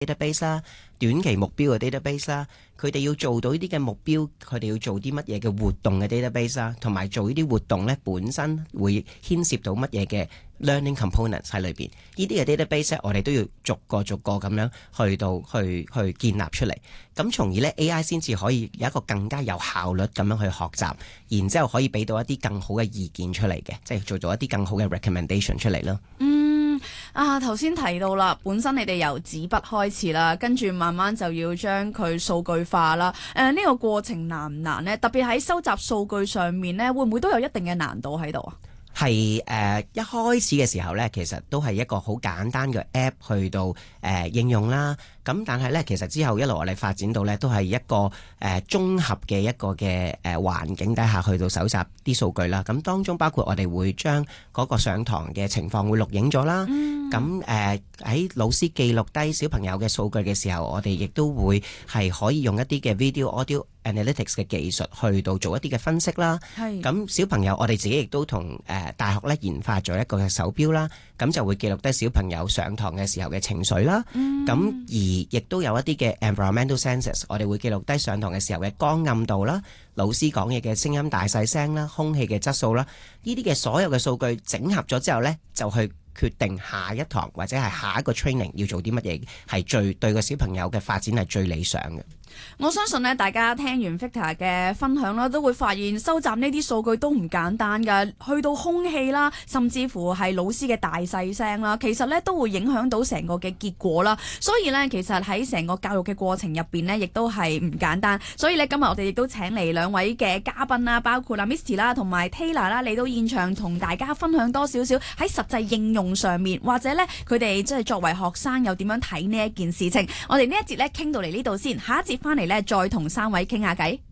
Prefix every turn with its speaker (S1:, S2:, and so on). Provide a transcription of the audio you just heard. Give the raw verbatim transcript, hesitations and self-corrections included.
S1: database 啦，短期目標嘅 database 啦，佢哋要做到呢啲嘅目標，佢哋要做啲乜嘢嘅活動嘅 database 啦，同埋做呢啲活動咧本身會牽涉到乜嘢嘅 learning components 喺裏邊。呢啲嘅 database 我哋都要逐個逐個咁樣去到去去建立出嚟，咁從而咧 A I 先至可以有一個更加有效率咁樣去學習，然之後可以俾到一啲更好嘅意見出嚟嘅，即係做到一啲更好嘅 recommendation 出嚟咯。
S2: 嗯。啊，頭先提到啦，本身你哋由紙筆開始啦，跟住慢慢就要將佢數據化啦。誒、呃，呢、這個過程難唔難呢？特別喺收集數據上面呢，會唔會都有一定嘅難度喺度啊？
S1: 係誒、呃、一開始嘅時候呢，其實都係一個好簡單嘅 app 去到誒、呃、應用啦。咁但係呢，其實之後一路我哋發展到呢，都係一個誒、呃、綜合嘅一個嘅誒、呃、環境底下去到搜集啲數據啦。咁當中包括我哋會將嗰個上堂嘅情況會錄影咗啦。咁誒喺老師記錄低小朋友嘅數據嘅時候，我哋亦都會係可以用一啲嘅 video audio analytics 嘅技術去到做一啲嘅分析啦。咁小朋友我哋自己亦都同誒、呃、大學咧研發咗一個嘅手錶啦，咁就會記錄低小朋友上堂嘅時候嘅情緒啦。咁、嗯、而亦都有一啲嘅 environmental sensors， 我哋會記錄低上堂嘅時候嘅光暗度啦，老師講嘢嘅聲音大細聲啦，空氣嘅質素啦，呢啲嘅所有嘅數據整合咗之後呢，就去決定下一堂或者係下一個 training 要做啲乜嘢，係最對個小朋友嘅發展係最理想嘅。
S2: 我相信咧，大家聽完 Victor 嘅分享啦，都會發現收集呢啲數據都唔簡單㗎。去到空氣啦，甚至乎係老師嘅大細聲啦，其實咧都會影響到成個嘅結果啦。所以咧，其實喺成個教育嘅過程入邊呢，亦都係唔簡單。所以咧，今日我哋亦都請嚟兩位嘅嘉賓啦，包括啦 Misty 啦同埋 Taylor 啦，嚟到現場同大家分享多少少喺實際應用上面，或者咧佢哋即係作為學生又點樣睇呢一件事情。我哋呢一節咧傾到嚟呢度先，下一節翻嚟咧再同三位傾下偈。